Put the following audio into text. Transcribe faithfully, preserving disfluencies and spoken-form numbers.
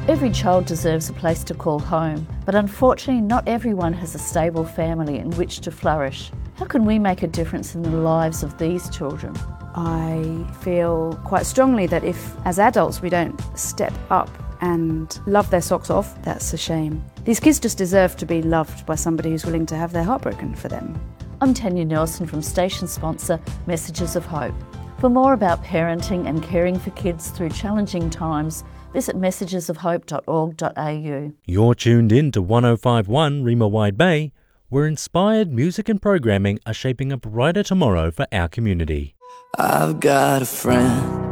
Every child deserves a place to call home, but unfortunately not everyone has a stable family in which to flourish. How can we make a difference in the lives of these children? I feel quite strongly that if, as adults, we don't step up and love their socks off, that's a shame. These kids just deserve to be loved by somebody who's willing to have their heart broken for them. I'm Tanya Nelson from station sponsor Messages of Hope. For more about parenting and caring for kids through challenging times, visit messages of hope dot org dot a u. You're tuned in to one oh five point one Rima Wide Bay, where inspired music and programming are shaping a brighter tomorrow for our community. I've got a friend